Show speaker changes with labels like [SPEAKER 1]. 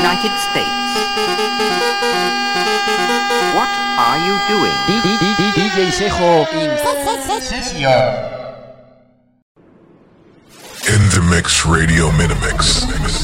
[SPEAKER 1] United States. What are you doing?
[SPEAKER 2] DJ Sejo in
[SPEAKER 3] Session.
[SPEAKER 4] In the Mix Radio Minimix.